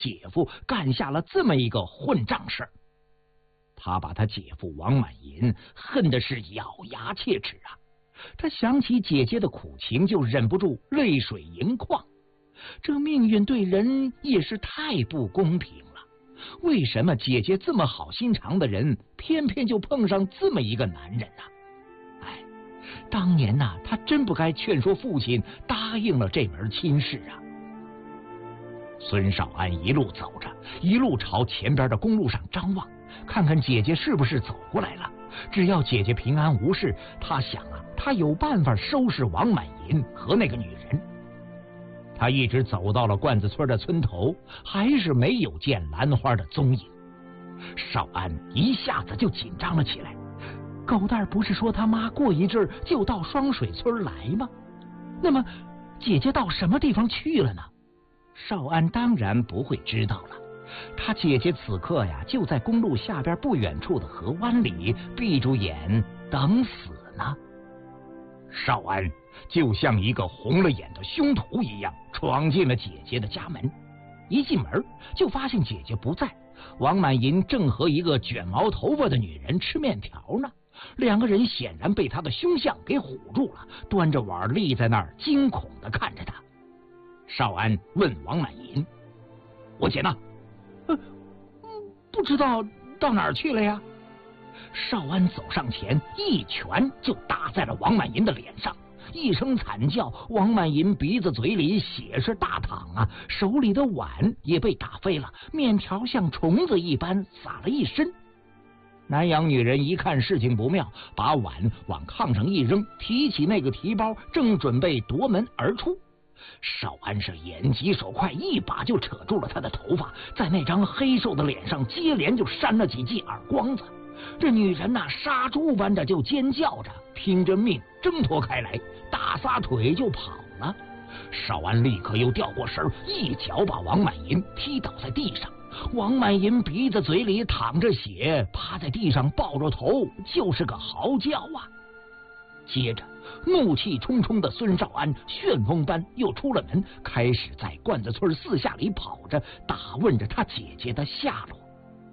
姐夫干下了这么一个混账事。他把他姐夫王满银恨的是咬牙切齿啊！他想起姐姐的苦情，就忍不住泪水盈眶。这命运对人也是太不公平了，为什么姐姐这么好心肠的人，偏偏就碰上这么一个男人呢？哎，当年呐，他真不该劝说父亲答应了这门亲事啊！孙少安一路走着，一路朝前边的公路上张望，看看姐姐是不是走过来了。只要姐姐平安无事，他想啊，他有办法收拾王满银和那个女人。他一直走到了罐子村的村头，还是没有见兰花的踪影。少安一下子就紧张了起来。狗蛋不是说他妈过一阵就到双水村来吗？那么姐姐到什么地方去了呢？少安当然不会知道了。他姐姐此刻呀，就在公路下边不远处的河湾里，闭住眼等死呢。少安就像一个红了眼的凶徒一样，闯进了姐姐的家门。一进门就发现姐姐不在，王满银正和一个卷毛头发的女人吃面条呢。两个人显然被他的凶相给唬住了，端着碗立在那儿，惊恐地看着他。少安问王满银：“我姐呢？”“不知道到哪儿去了呀。”少安走上前，一拳就打在了王满银的脸上，一声惨叫，王满银鼻子嘴里血是大淌啊，手里的碗也被打飞了，面条像虫子一般撒了一身。南洋女人一看事情不妙，把碗往炕上一扔，提起那个提包，正准备夺门而出。少安是眼疾手快，一把就扯住了他的头发，在那张黑瘦的脸上接连就扇了几记耳光子。这女人呐，杀猪般的就尖叫着，拼着命挣脱开来，大撒腿就跑了。少安立刻又掉过身，一脚把王满银踢倒在地上。王满银鼻子嘴里淌着血，趴在地上抱着头，就是个嚎叫啊！接着怒气冲冲的孙少安旋风般又出了门，开始在罐子村四下里跑着，打问着他姐姐的下落。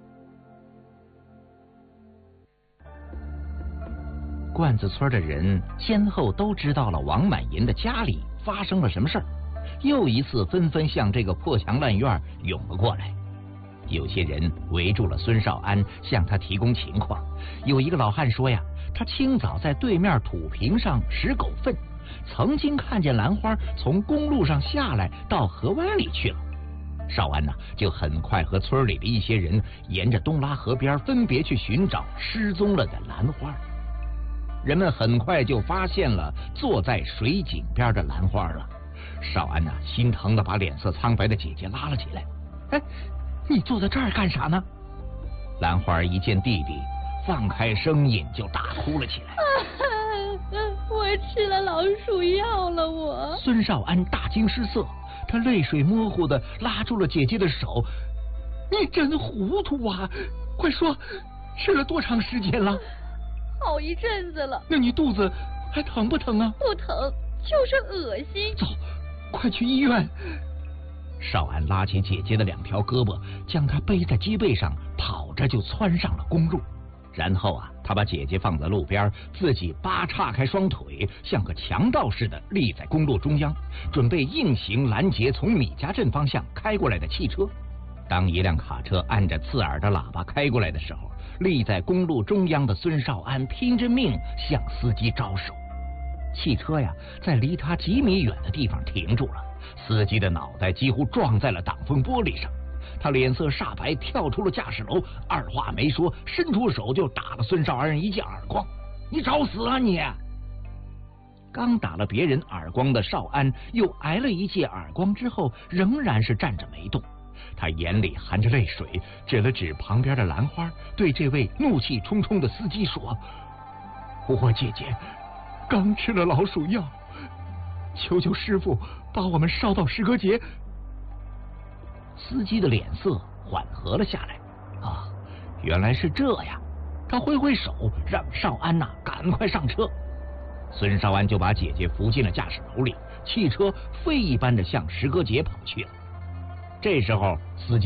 罐子村的人先后都知道了王满银的家里发生了什么事儿，又一次纷纷向这个破墙烂院涌了过来。有些人围住了孙少安，向他提供情况。有一个老汉说呀，他清早在对面土坪上拾狗粪，曾经看见兰花从公路上下来到河湾里去了。少安呢，就很快和村里的一些人沿着东拉河边分别去寻找失踪了的兰花。人们很快就发现了坐在水井边的兰花了。少安呢，心疼的把脸色苍白的姐姐拉了起来。哎，你坐在这儿干啥呢？兰花一见弟弟，放开声音就大哭了起来。 我吃了老鼠药了，我。 孙少安大惊失色，他泪水模糊的拉住了姐姐的手。你真糊涂啊！快说，吃了多长时间了？ 好一阵子了。 那你肚子还疼不疼啊？ 不疼，就是恶心。 走，快去医院。少安拉起姐姐的两条胳膊，将她背在脊背上，跑着就窜上了公路。然后啊，他把姐姐放在路边，自己扒叉开双腿，像个强盗似的立在公路中央，准备硬行拦截从米家镇方向开过来的汽车。当一辆卡车按着刺耳的喇叭开过来的时候，立在公路中央的孙少安拼着命向司机招手。汽车呀，在离他几米远的地方停住了，司机的脑袋几乎撞在了挡风玻璃上。他脸色煞白，跳出了驾驶楼，二话没说，伸出手就打了孙少安一记耳光。你找死啊你！刚打了别人耳光的少安又挨了一记耳光之后，仍然是站着没动。他眼里含着泪水，指了指旁边的兰花，对这位怒气冲冲的司机说：我姐姐刚吃了老鼠药，求求师傅把我们捎到石阁节。司机的脸色缓和了下来。啊，原来是这样。他挥挥手让少安呐赶快上车。孙少安就把姐姐扶进了驾驶楼里，汽车飞一般的向石阁节跑去了。这时候司机